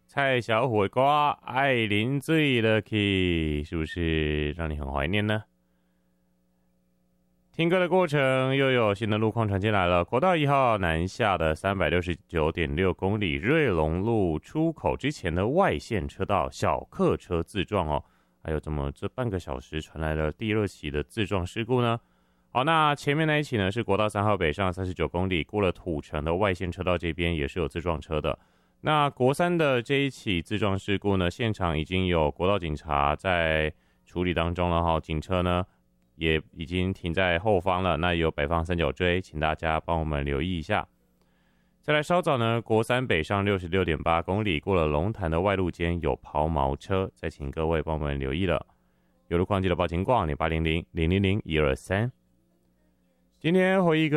蔡小虎的歌《爱啉醉了去》，是不是让你很怀念呢？听歌的过程又有新的路况传进来了。国道1号南下的 369.6 公里瑞隆路出口之前的外线车道小客车自撞哦，还有怎么这半个小时传来了第二起的自撞事故呢？好，那前面那一起呢是国道3号北上39公里过了土城的外线车道，这边也是有自撞车的。那国3的这一起自撞事故呢，现场已经有国道警察在处理当中了哈，警车呢也已经停在后方了，那也有摆放三角锥，请大家帮我们留意一下。再来稍早呢，国3北上 66.8 公里过了龙潭的外路间有抛锚车，再请各位帮我们留意了。有路况记得报警广0800 000 123。今天回忆